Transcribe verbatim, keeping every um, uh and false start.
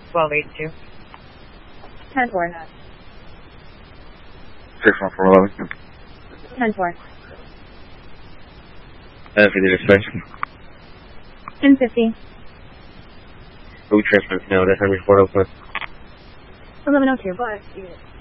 twelve eighty-two. ten four. six one four eleven. ten four. And if you did expansion. ten fifty. We transmit now. That's how we report open. eleven oh two.